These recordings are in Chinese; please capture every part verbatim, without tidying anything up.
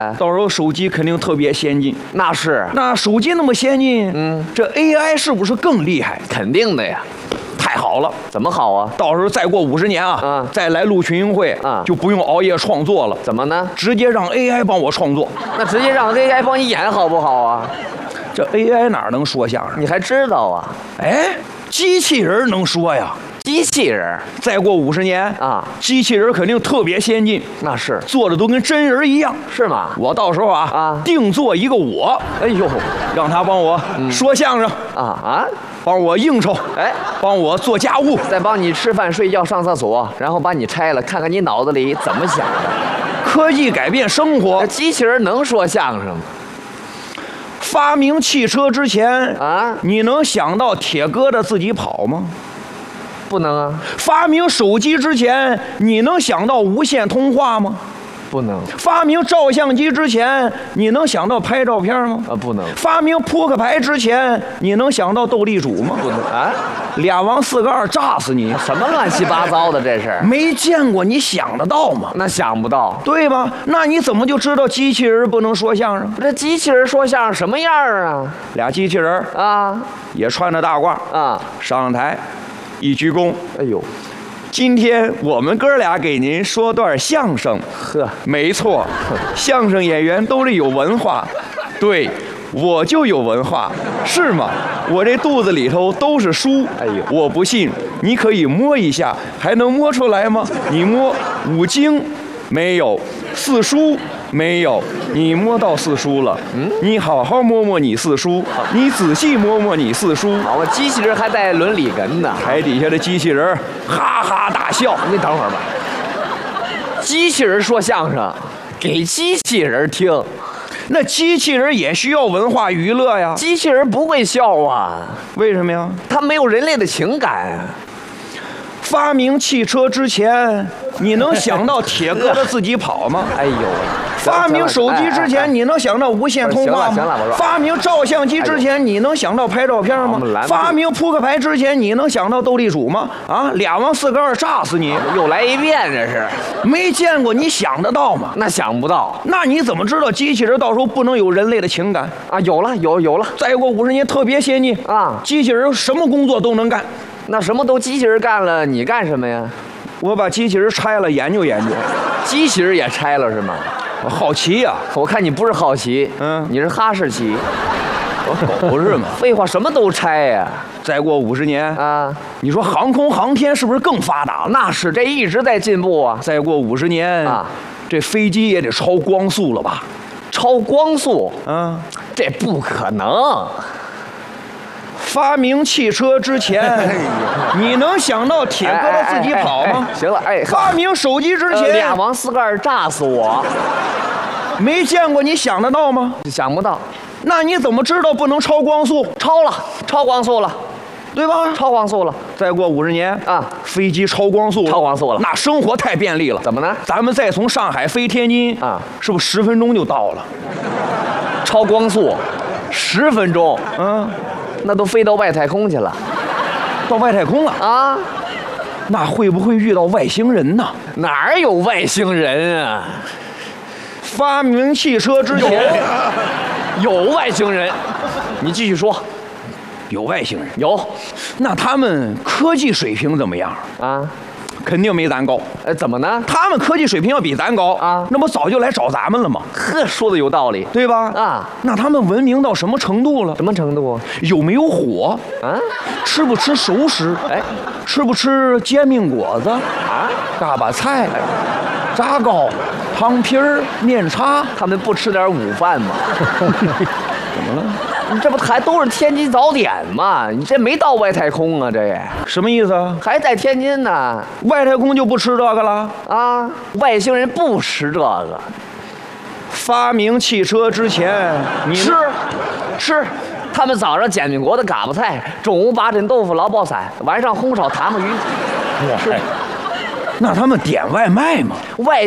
到时候手机肯定特别先进。 那是， 那手机那么先进， 嗯， 这 A I 是不是更厉害？ 肯定的呀。 太好了， 怎么好啊？ 到时候再过五十年啊， 嗯再来录群英会啊， 就不用熬夜创作了。 怎么呢？ 直接让 A I 帮我创作。 那直接让 A I 帮你演好不好啊？ 这 A I 哪能说相声？ 你还知道啊？ 哎，机器人能说呀。 机器人， 再过五十年啊， 机器人肯定特别先进， 那是做的都跟真人一样， 是吗？ 我到时候啊啊， 定做一个我， 哎呦， 让他帮我说相声啊啊， 帮我应酬， 哎， 帮我做家务， 再帮你吃饭、睡觉、上厕所，然后把你拆了，看看你脑子里怎么想的。 科技改变生活， 这机器人能说相声吗？ 发明汽车之前啊， 你能想到铁疙瘩自己跑吗？ 不能啊。 发明手机之前，你能想到无线通话吗？ 不能。 发明照相机之前，你能想到拍照片吗？ 啊，不能。 发明扑克牌之前，你能想到斗地主吗？ 不能啊！ 俩王四个二，炸死你！ 什么乱七八糟的这是？ 没见过，你想得到吗？ 那想不到， 对吧？那你怎么就知道机器人不能说相声？ 这机器人说相声什么样啊？ 俩机器人啊， 也穿着大褂啊， 上台。一鞠躬， 哎呦， 今天我们哥俩给您说段相声。 呵， 没错，相声演员都是有文化。对，我就有文化，是吗？我这肚子里头都是书。 哎呦， 我不信，你可以摸一下，还能摸出来吗？你摸五经没有，四书没有，你摸到四书了。嗯，你好好摸摸你四书，你仔细摸摸你四书。 好，我机器人还带伦理哏呢。 台底下的机器人哈哈大笑。 你等会儿吧。机器人说相声，给机器人听。 那机器人也需要文化娱乐呀。 机器人不会笑啊。为什么呀？ 它没有人类的情感。 发明汽车之前，你能想到铁疙瘩自己跑吗？ 哎呦！ 发明手机之前，你能想到无线通话吗？发明照相机之前，你能想到拍照片吗？发明扑克牌之前，你能想到斗地主吗？啊，俩王四个二，炸死你！ 又来一遍，这是没见过，你想得到吗？ 那想不到。 那你怎么知道机器人到时候不能有人类的情感啊？有了，有有了。 再过五十年，特别先进啊！ 机器人什么工作都能干。 那什么都机器人干了，你干什么呀？ 我把机器人拆了研究研究。 机器人也拆了是吗？ 我好奇呀、啊！ 我看你不是好奇， 嗯， 你是哈士奇。 我狗是吗？ 废话，什么都拆呀、啊！ 再过五十年啊， 你说航空航天是不是更发达了？ 那是，这一直在进步啊！ 再过五十年啊， 这飞机也得超光速了吧？ 超光速？ 嗯， 这不可能。 发明汽车之前，哎、你能想到铁疙瘩自己跑吗？ 哎哎哎、行了，哎， 发明手机之前， 呃、俩王四个二，炸死我！ 没见过，你想得到吗？ 想不到。 那你怎么知道不能超光速？ 超了，超光速了， 对吧？ 超光速了。 再过五十年啊， 飞机超光速了， 超光速了， 那生活太便利了。 怎么呢？ 咱们再从上海飞天津啊， 是不是十分钟就到了？ 超光速，十分钟， 嗯。 那都飞到外太空去了， 到外太空了啊？ 那会不会遇到外星人呢？ 哪儿有外星人啊？ 发明汽车之前有, 有外星人，你继续说。 有外星人有， 那他们科技水平怎么样啊？ 肯定没咱高。 呃，怎么呢？ 他们科技水平要比咱高啊， 那不早就来找咱们了吗？ 呵，说的有道理， 对吧？ 啊， 那他们文明到什么程度了？ 什么程度？ 有没有火？ 啊， 吃不吃熟食？ 哎， 吃不吃煎饼果子？ 啊， 嘎巴菜、炸糕、汤皮儿、面茶， 他们不吃点午饭吗？ 怎么了？ 你这不还都是天津早点吗？你这没到外太空啊？这什么意思啊？ 还在天津呢。 外太空就不吃这个了啊？外星人不吃这个。 发明汽车之前，你吃吃，他们早上煎饼果子、嘎巴菜，中午八珍豆腐、老爆散，晚上红烧塔木鱼。 是。那他们点外卖吗？ 外。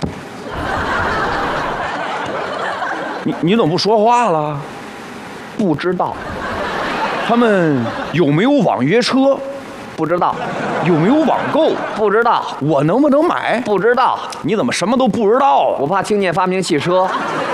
你你怎么不说话了？ 不知道。 他们有没有网约车？ 不知道， 有没有网购？ 不知道， 我能不能买？ 不知道， 你怎么什么都不知道啊？ 我怕听见发明汽车。